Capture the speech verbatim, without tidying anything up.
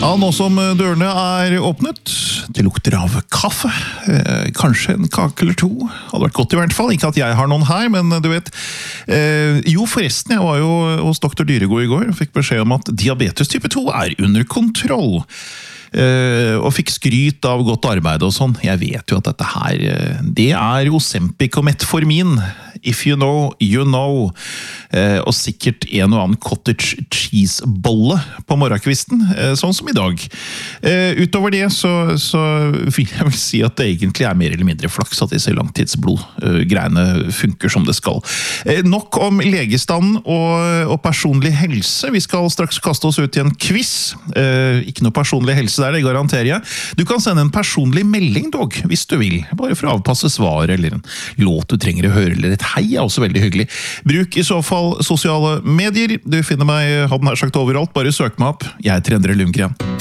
Ja, nå som dørene er åpnet, det lukter av kaffe, eh, kanskje en kake eller to, hadde vært godt i hvert fall, ikke at jeg har noen her, men du vet, eh, jo forresten, jeg var jo hos doktor Dyregod i går, og fikk beskjed om at diabetes type to er under kontroll, eh, og fikk skryt av godt arbeid og sånn. Jeg vet jo at dette her, det er Ozempic og Metformin. If you know, you know. Eh, og sikkert en og annen cottage cheese-bolle på morgenkvisten, eh, sånn som i dag. Eh, utover det så, så vil jeg vel si at det egentlig er mer eller mindre flaks at disse langtidsblod-greiene funker som det skal. Eh, nok om legestanden og, og personlig helse. Vi skal straks kaste oss ut i en quiz. Eh, ikke noe personlig helse der, det garanterer jeg. Du kan sende en personlig melding, dog, hvis du vil. Bare for å avpasse svar, eller en låt du trenger å høre, eller et hei er også veldig hyggelig. Bruk i så fall sosiale medier. Du finner meg, hadde nær sagt overalt, bare søk meg opp. Jeg heter Endre Lundgren.